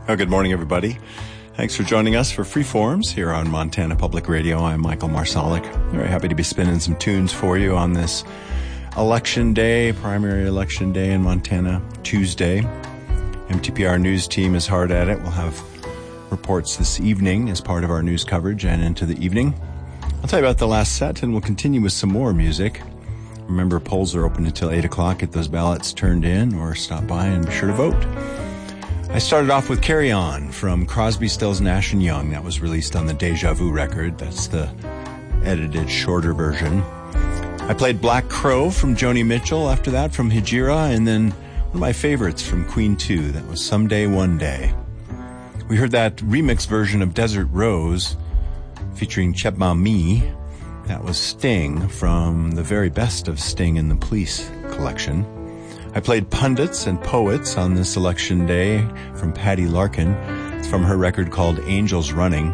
Oh, good morning, everybody. Thanks for joining us for Freeforms here on Montana Public Radio. I'm Michael Marsalik. Very happy to be spinning some tunes for you on this election day, primary election day in Montana, Tuesday. MTPR news team is hard at it. We'll have reports this evening as part of our news coverage and into the evening. I'll tell you about the last set, and we'll continue with some more music. Remember, polls are open until 8 o'clock. Get those ballots turned in or stop by and be sure to vote. I started off with Carry On from Crosby, Stills, Nash & Young. That was released on the Deja Vu record. That's the edited, shorter version. I played Black Crow from Joni Mitchell, after that from Hijira, and then one of my favorites from Queen 2. That was Someday One Day. We heard that remix version of Desert Rose featuring Chebma Me. That was Sting from the very best of Sting and the Police collection. I played Pundits and Poets on this election day from Patty Larkin. It's from her record called Angels Running.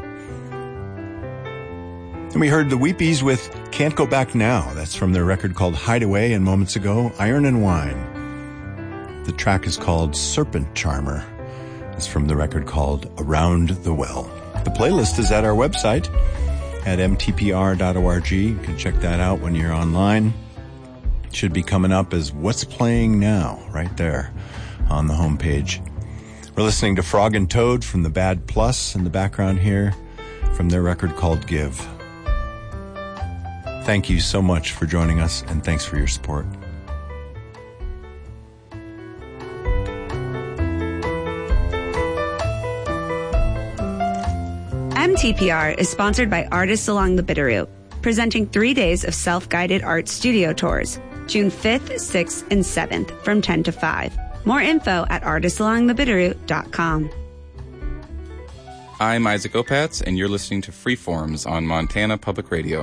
And we heard the Weepies with Can't Go Back Now. That's from their record called Hideaway, and moments ago, Iron and Wine. The track is called Serpent Charmer. It's from the record called Around the Well. The playlist is at our website at mtpr.org. You can check that out when you're online. Should be coming up as What's Playing Now, right there on the homepage. We're listening to Frog and Toad from the Bad Plus in the background here from their record called Give. Thank you so much for joining us, and thanks for your support. MTPR is sponsored by Artists Along the Bitterroot, presenting 3 days of self-guided art studio tours, June 5th, 6th, and 7th from 10 to 5. More info at artistalongthebitterroot.com. I'm Isaac Opatz, and you're listening to Freeforms on Montana Public Radio.